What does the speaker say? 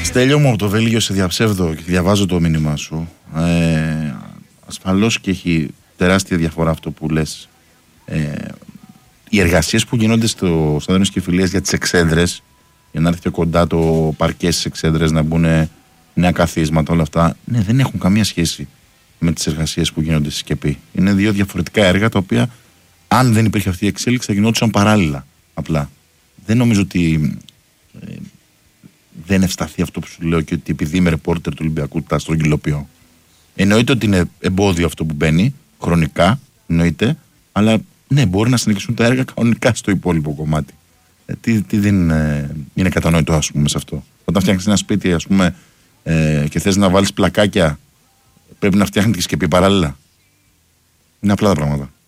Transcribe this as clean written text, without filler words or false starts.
Στέλιο μου από το Βέλγιο, σε διαψεύδω και διαβάζω το μήνυμά σου. Ασφαλώς και έχει τεράστια διαφορά αυτό που λες. Οι εργασίες που γίνονται στο Δρόμος Κηφιλίας για τις εξέδρες, για να έρθει πιο κοντά το παρκέ στις εξέδρες, να μπουν νέα καθίσματα, όλα αυτά, ναι, δεν έχουν καμία σχέση με τις εργασίες που γίνονται στη ΣΚΕΠΗ. Είναι δύο διαφορετικά έργα τα οποία, αν δεν υπήρχε αυτή η εξέλιξη, θα γινόντουσαν παράλληλα. Απλά. Δεν νομίζω ότι δεν ευσταθεί αυτό που σου λέω και ότι επειδή είμαι ρεπόρτερ του Ολυμπιακού τα στρογγυλοποιώ. Εννοείται ότι είναι εμπόδιο αυτό που μπαίνει, χρονικά, εννοείται, αλλά ναι, μπορεί να συνεχίσουν τα έργα κανονικά στο υπόλοιπο κομμάτι. Τι δεν είναι κατανόητο, ας πούμε, σε αυτό. Όταν φτιάχνεις ένα σπίτι, ας πούμε, και θες να βάλεις πλακάκια, πρέπει να φτιάχνεις και ΣΚΕΠΗ παράλληλα. Είναι απλά τα πράγματα.